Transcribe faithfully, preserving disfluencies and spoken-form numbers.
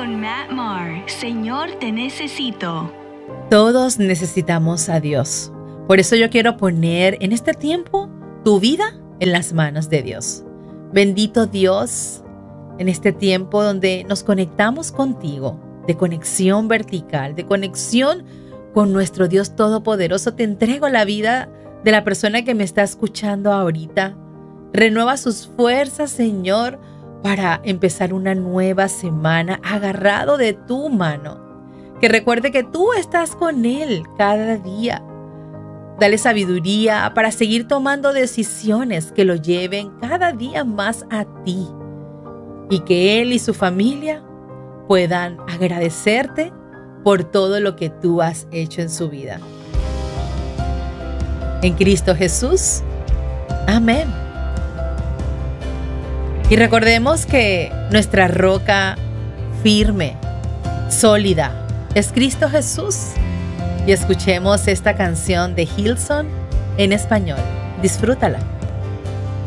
con Matt Maher. Señor, te necesito. Todos necesitamos a Dios. Por eso yo quiero poner en este tiempo tu vida en las manos de Dios. Bendito Dios, en este tiempo donde nos conectamos contigo, de conexión vertical, de conexión con nuestro Dios Todopoderoso, te entrego la vida de la persona que me está escuchando ahorita. Renueva sus fuerzas, Señor, para empezar una nueva semana agarrado de tu mano. Que recuerde que tú estás con Él cada día. Dale sabiduría para seguir tomando decisiones que lo lleven cada día más a ti. Y que Él y su familia puedan agradecerte por todo lo que tú has hecho en su vida. En Cristo Jesús. Amén. Y recordemos que nuestra roca firme, sólida, es Cristo Jesús. Y escuchemos esta canción de Hillsong en español. Disfrútala.